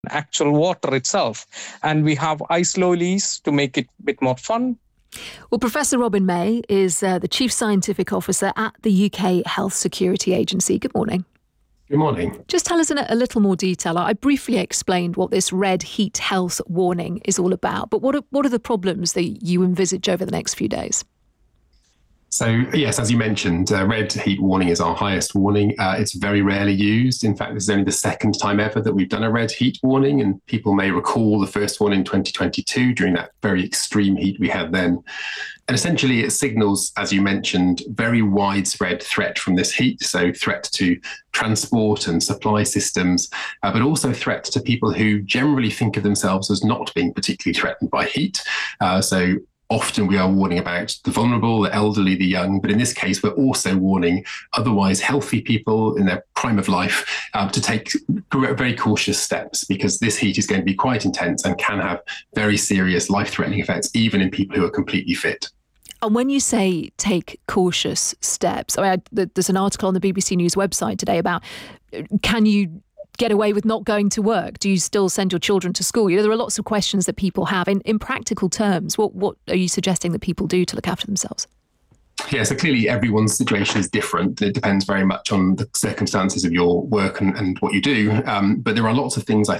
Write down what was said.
actual water itself. And we have ice lollies to make it a bit more fun. Well, Professor Robin May is the Chief Scientific Officer at the UK Health Security Agency. Good morning. Good morning. Just tell us in a little more detail. I briefly explained what this red heat health warning is all about, but what are the problems that you envisage over the next few days? So, yes, as you mentioned, red heat warning is our highest warning. It's very rarely used. In fact, this is only the second time ever that we've done a red heat warning. And people may recall the first one in 2022 during that very extreme heat we had then. And essentially, it signals, as you mentioned, very widespread threat from this heat. So threat to transport and supply systems, but also threat to people who generally think of themselves as not being particularly threatened by heat. So often we are warning about the vulnerable, the elderly, the young, but in this case, we're also warning otherwise healthy people in their prime of life to take very cautious steps, because this heat is going to be quite intense and can have very serious life-threatening effects, even in people who are completely fit. And when you say take cautious steps, there's an article on the BBC News website today about can you get away with not going to work? Do you still send your children to school? There are lots of questions that people have. In practical terms, what are you suggesting that people do to look after themselves? Yeah, so clearly everyone's situation is different. It depends very much on the circumstances of your work and what you do. But there are lots of things I